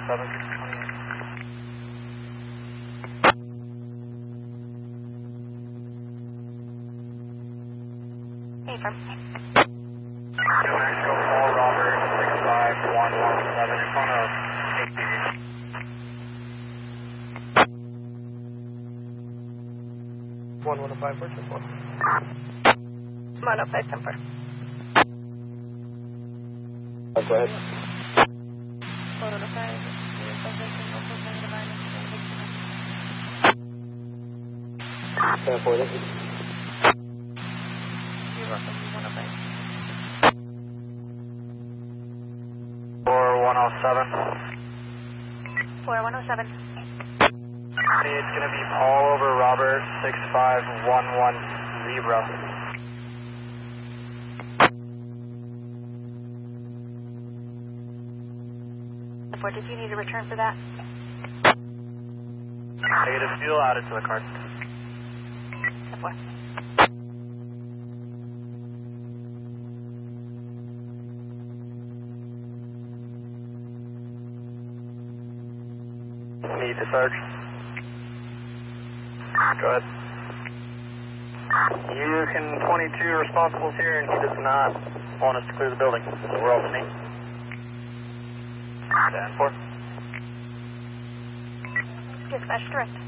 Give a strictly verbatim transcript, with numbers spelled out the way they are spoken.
seven, six twenty-eight. Hey, from. New Mexico, Paul Robert, six five one one seven, you're phone of eight T V. one one five, where's your phone? one oh five, ten four. Oh, go ahead. one oh five, ten four, this is. You're welcome, one oh five. four one oh seven. four one oh seven. It's going to be Paul over Robert, six five one one zebra. What did you need a return for that? Negative fuel added to the card. ten four. Need to search. Go ahead. You can twenty-two responsibles here, and he does not want us to clear the building, so we're all to me. ten four. Dispatch direct.